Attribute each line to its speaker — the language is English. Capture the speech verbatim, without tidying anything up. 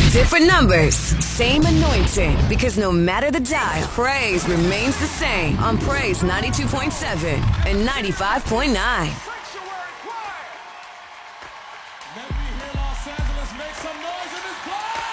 Speaker 1: Different numbers, same anointing. Because no matter the dial, praise remains the same on Praise ninety-two point seven and ninety-five point nine.
Speaker 2: Let me hear Los Angeles make some noise.